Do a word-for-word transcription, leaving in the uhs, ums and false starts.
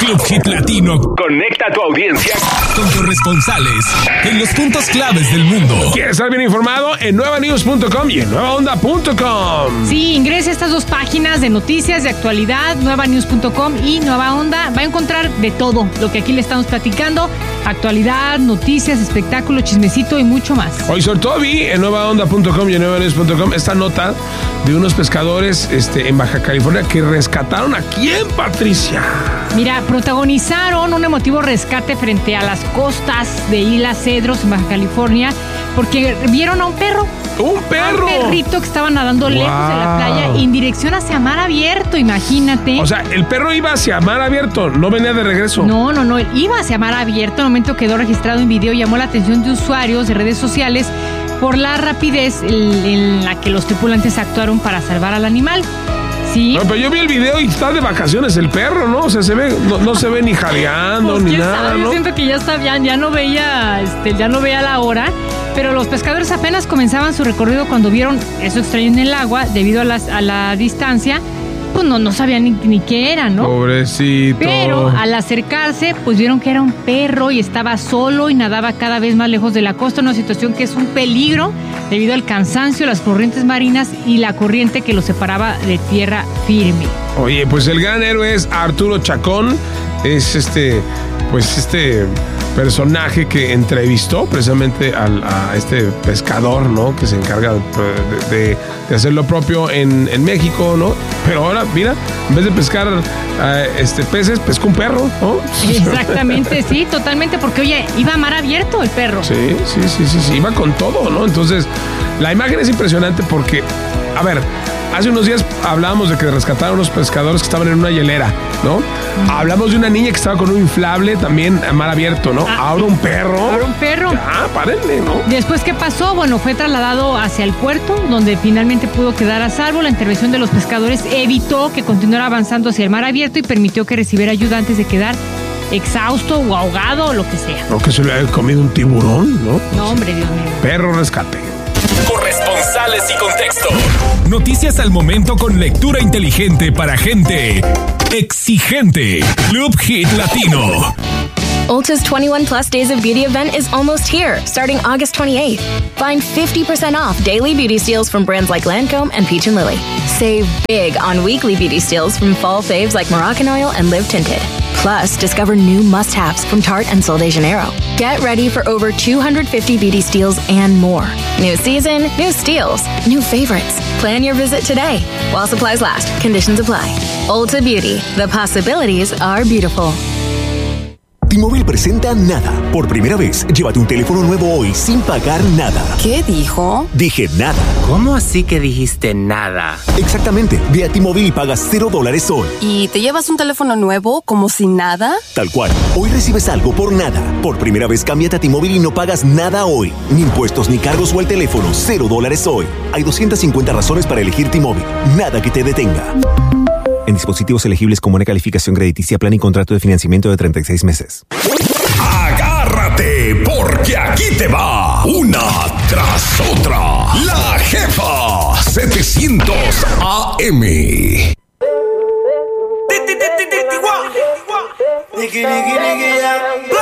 Club Hit Latino conecta a tu audiencia con corresponsales en los puntos claves del mundo. ¿Quieres estar bien informado? En nueva news punto com y en nueva onda punto com. Sí, ingrese a estas dos páginas de noticias, de actualidad, nueva news punto com y Nueva Onda. Va a encontrar de todo lo que aquí le estamos platicando. Actualidad, noticias, espectáculo, chismecito y mucho más. Hoy sobre todo vi en nueva onda punto com y en nueva news punto com esta nota de unos pescadores este, en Baja California que rescataron a quién, Patricia. Mira, protagonizaron un emotivo rescate frente a las costas de Isla Cedros en Baja California porque vieron a un perro. ¡Un perro! Un perrito que estaba nadando wow. lejos de la playa en dirección hacia mar abierto, imagínate. O sea, el perro iba hacia mar abierto, no venía de regreso. No, no, no, iba hacia mar abierto. En el momento quedó registrado en video, llamó la atención de usuarios de redes sociales por la rapidez en la que los tripulantes actuaron para salvar al animal. Sí. No, pero yo vi el video y está de vacaciones el perro, ¿no? O sea, se ve, no, no se ve ni jadeando pues, ni nada, nada, sabe, ¿no? Yo siento que ya está bien, ya no veía, este, ya no veía la hora. Pero los pescadores apenas comenzaban su recorrido cuando vieron eso extraño en el agua, debido a, las, a la distancia, pues no, no sabían ni, ni qué era, ¿no? Pobrecito. Pero al acercarse, pues vieron que era un perro y estaba solo y nadaba cada vez más lejos de la costa, una situación que es un peligro debido al cansancio, las corrientes marinas y la corriente que lo separaba de tierra firme. Oye, pues el gran héroe es Arturo Chacón, es este, pues este personaje que entrevistó precisamente al, a este pescador, ¿no? Que se encarga de, de, de hacer lo propio en, en México, ¿no? Pero ahora, mira, en vez de pescar uh, este, peces, pescó un perro, ¿no? Exactamente, sí, totalmente, porque oye, iba a mar abierto el perro. Sí, sí, sí, sí, sí, iba con todo, ¿no? Entonces, la imagen es impresionante porque, a ver, hace unos días hablábamos de que rescataron unos pescadores que estaban en una hielera, ¿no? Mm. Hablamos de una niña que estaba con un inflable también a mar abierto, ¿no? Ah, ahora un perro. Ahora un perro. Ah, párenle, ¿no? Después, ¿qué pasó? Bueno, fue trasladado hacia el puerto, donde finalmente pudo quedar a salvo. La intervención de los pescadores evitó que continuara avanzando hacia el mar abierto y permitió que recibiera ayuda antes de quedar exhausto o ahogado o lo que sea. O que se le haya comido un tiburón, ¿no? No, hombre, Dios mío. Perro rescate. Corresponsales y contexto. Noticias al momento con lectura inteligente para gente exigente. Club Hit Latino. Ulta's twenty-one plus days of beauty event is almost here, starting August twenty-eighth. Find fifty percent off daily beauty steals from brands like Lancome and Peach and Lily. Save big on weekly beauty steals from fall faves like Moroccan Oil and Live Tinted. Plus, discover new must-haves from Tarte and Sol de Janeiro. Get ready for over two hundred fifty beauty steals and more. New season, new steals, new favorites. Plan your visit today. While supplies last, conditions apply. Ulta Beauty, the possibilities are beautiful. T-Mobile presenta Nada. Por primera vez, llévate un teléfono nuevo hoy sin pagar nada. ¿Qué dijo? Dije nada. ¿Cómo así que dijiste nada? Exactamente. Ve a T-Mobile y pagas cero dólares hoy. ¿Y te llevas un teléfono nuevo como si nada? Tal cual. Hoy recibes algo por nada. Por primera vez, cámbiate a T-Mobile y no pagas nada hoy. Ni impuestos ni cargos o el teléfono. Cero dólares hoy. Hay doscientas cincuenta razones para elegir T-Mobile. Nada que te detenga. En dispositivos elegibles con buena calificación crediticia, plan y contrato de financiamiento de treinta y seis meses. Agárrate, porque aquí te va una tras otra. La Jefa setecientos A M. Niki, niki, niki, ya.